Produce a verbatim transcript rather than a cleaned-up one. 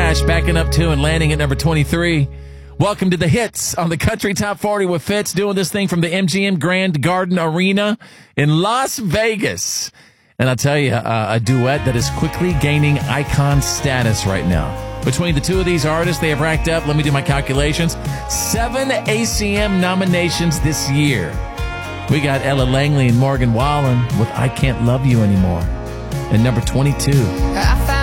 Cash backing up to and landing at number twenty-three. Welcome to the hits on the Country Top forty with Fitz, doing this thing from the M G M Grand Garden Arena in Las Vegas. And I'll tell you, uh, a duet that is quickly gaining icon status right now. Between the two of these artists, they have racked up, let me do my calculations, seven A C M nominations this year. We got Ella Langley and Morgan Wallen with I Can't Love You Anymore. And number twenty-two. I